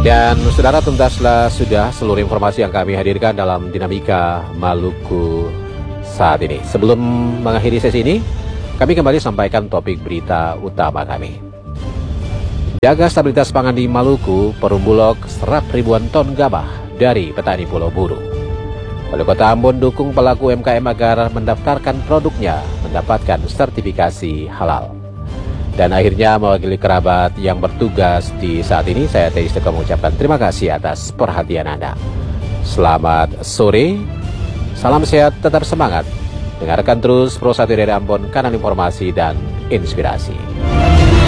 Dan saudara, tuntaslah sudah seluruh informasi yang kami hadirkan dalam Dinamika Maluku saat ini. Sebelum mengakhiri sesi ini, kami kembali sampaikan topik berita utama kami. Jaga stabilitas pangan di Maluku, Perum Bulog serap ribuan ton gabah dari petani Pulau Buru. Wali Kota Ambon dukung pelaku UMKM agar mendaftarkan produknya mendapatkan sertifikasi halal. Dan akhirnya mewakili kerabat yang bertugas di saat ini, saya Teddy Steko mengucapkan terima kasih atas perhatian Anda. Selamat sore, salam sehat, tetap semangat. Dengarkan terus Pro 1 dari Ambon, kanal informasi dan inspirasi.